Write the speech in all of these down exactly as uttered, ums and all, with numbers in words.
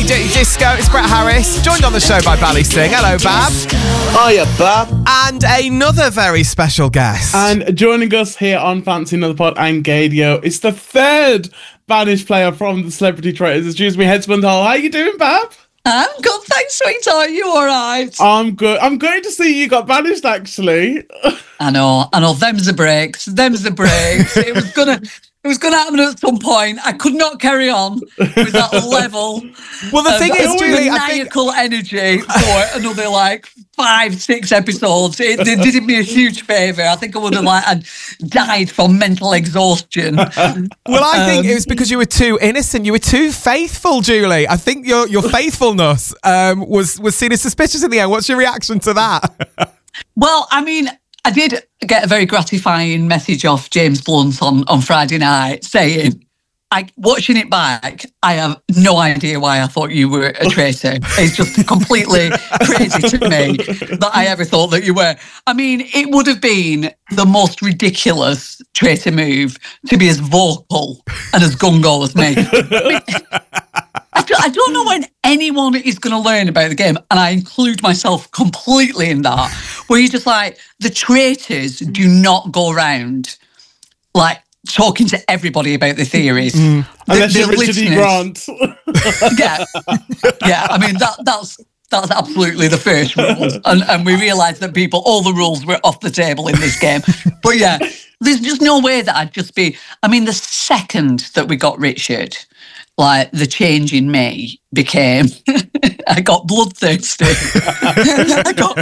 Dirty Disco. It's Brett Harris, joined on the show by Bally Singh. Hello, Bab. Hiya, Bab. And another very special guest. And joining us here on Fancy Another Pod and Gadio is the third banished player from the Celebrity Traitors. Excuse me, Headsman Hall. How you doing, Bab? I'm good, thanks, sweetheart. You all right? I'm good. I'm going to see you got banished, actually. I know, I know. Them's the breaks. Them's the breaks. It was gonna, it was gonna happen at some point. I could not carry on with that level. Well, the of thing is, Julie, I think maniacal energy for another like five, six episodes. It, it did me a huge favour. I think I would have like I'd died from mental exhaustion. Well, I think Um, it was because you were too innocent. You were too faithful, Julie. I think your your faithfulness um, was was seen as suspicious in the end. What's your reaction to that? Well, I mean, I did get a very gratifying message off James Blunt on, on Friday night saying, I, watching it back, I have no idea why I thought you were a traitor. It's just completely crazy to me that I ever thought that you were. I mean, it would have been the most ridiculous traitor move to be as vocal and as gung-ho as me. I mean, I don't, I don't know when anyone is going to learn about the game, and I include myself completely in that, where you're just like, the traitors do not go around like talking to everybody about the theories. Mm. The, Unless the you're Richard E. Grant. yeah, yeah. I mean, that that's that's absolutely the first rule, and, and we realised that people, all the rules were off the table in this game. But yeah, there's just no way that I'd just be. I mean, the second that we got Richard, like the change in me became, I got bloodthirsty. I got.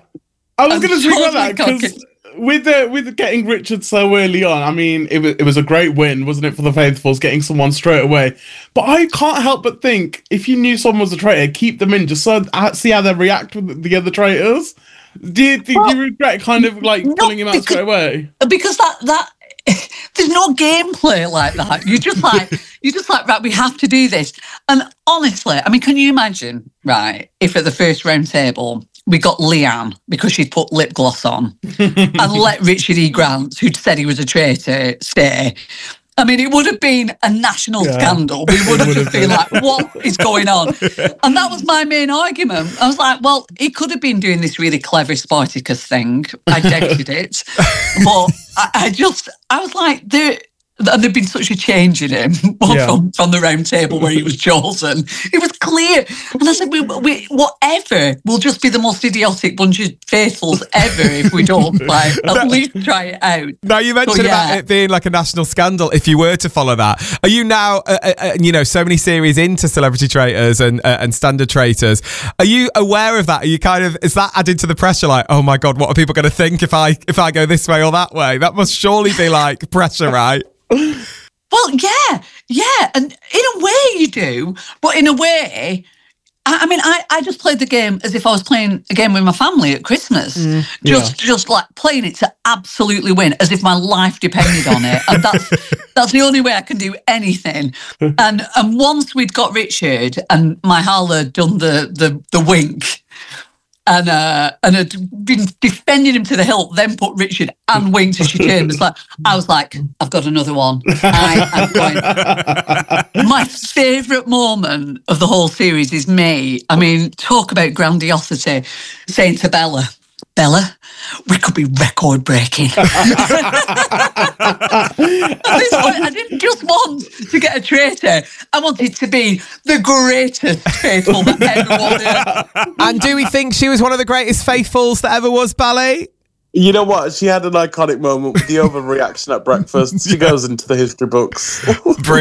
I was going to speak about that because with the with getting Richard so early on, I mean, it was it was a great win, wasn't it, for the Faithfuls, getting someone straight away. But I can't help but think if you knew someone was a traitor, keep them in just so see how they react with the other traitors. Do you, do, well, do you regret kind of like pulling him out because, straight away? Because that that. There's no gameplay like that. You're just like, you're just like, right, we have to do this. And honestly, I mean, can you imagine, right, if at the first round table we got Leanne because she'd put lip gloss on and let Richard E. Grant, who'd said he was a traitor, stay? I mean, it would have been a national yeah. scandal. We would have just been like, what is going on? And that was my main argument. I was like, well, he could have been doing this really clever Spartacus thing. I doubted it. But I, I just, I was like, there, and there'd been such a change in him yeah. from, from the round table where he was chosen. It was clear. And I said, we, we, whatever, we'll just be the most idiotic bunch of faithfuls ever if we don't, like, at least try it out. Now, you mentioned so, yeah. about it being like a national scandal if you were to follow that. Are you now, uh, uh, you know, so many series into Celebrity Traitors and uh, and Standard Traitors, are you aware of that? Are you kind of, is that added to the pressure? Like, oh my God, what are people going to think if I if I go this way or that way? That must surely be like pressure, right? Well, yeah, yeah, and in a way you do, but in a way, I, I mean, I, I just played the game as if I was playing a game with my family at Christmas, mm, just yeah. just like playing it to absolutely win, as if my life depended on it, and that's that's the only way I can do anything. And and once we'd got Richard and my Harla had done the the the wink. And uh, and had been defending him to the hilt, then put Richard and winked as she turned. It's like, I was like, I've got another one. I am going. My favourite moment of the whole series is me. I mean, talk about grandiosity, saying to Bella, Bella, we could be record breaking. At this point, I didn't just want to get a traitor. I wanted to be the greatest faithful that ever was. And do we think she was one of the greatest faithfuls that ever was, Bally? You know what? She had an iconic moment with the overreaction at breakfast. She goes into the history books.